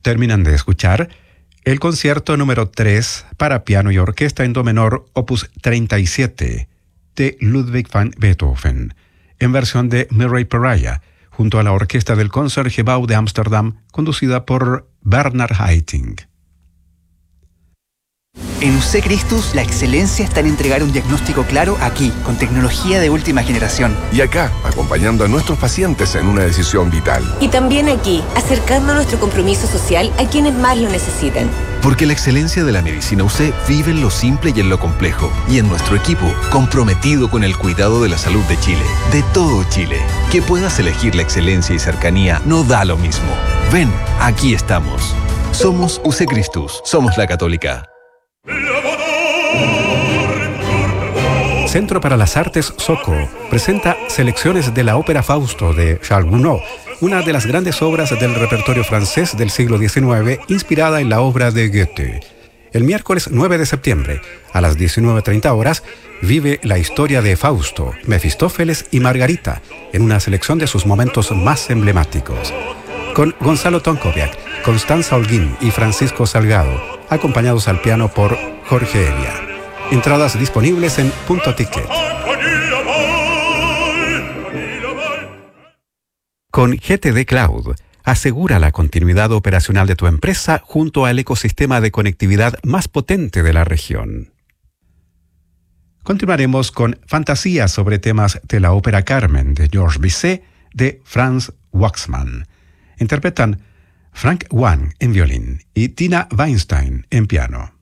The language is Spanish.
Terminan de escuchar el concierto número 3 para piano y orquesta en do menor, opus 37, de Ludwig van Beethoven, en versión de Murray Peraya, junto a la orquesta del Concertgebouw de Ámsterdam, conducida por Bernard Haitink. En UC Christus, la excelencia está en entregar un diagnóstico claro aquí, con tecnología de última generación. Y acá, acompañando a nuestros pacientes en una decisión vital. Y también aquí, acercando nuestro compromiso social a quienes más lo necesitan. Porque la excelencia de la medicina UC vive en lo simple y en lo complejo. Y en nuestro equipo, comprometido con el cuidado de la salud de Chile. De todo Chile. Que puedas elegir la excelencia y cercanía no da lo mismo. Ven, aquí estamos. Somos UC Christus. Somos la Católica. Centro para las Artes Soco presenta selecciones de la ópera Fausto de Charles Gounod, una de las grandes obras del repertorio francés del siglo XIX, inspirada en la obra de Goethe. El miércoles 9 de septiembre, a las 19:30 horas, vive la historia de Fausto, Mefistófeles y Margarita, en una selección de sus momentos más emblemáticos. Con Gonzalo Tonkoviak, Constanza Holguín y Francisco Salgado, acompañados al piano por Jorge Elia. Entradas disponibles en Punto Ticket. Con GTD Cloud, asegura la continuidad operacional de tu empresa junto al ecosistema de conectividad más potente de la región. Continuaremos con Fantasías sobre temas de la ópera Carmen de Georges Bizet de Franz Waxman. Interpretan Frank Wang en violín y Tina Weinstein en piano.